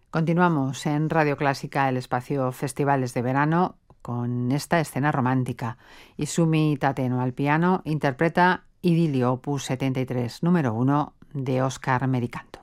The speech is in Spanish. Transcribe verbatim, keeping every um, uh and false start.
Continuamos en Radio Clásica, el espacio Festivales de Verano, con esta escena romántica. Izumi Tateno al piano interpreta Idilio opus setenta y tres, número uno de Oscar Mericanto.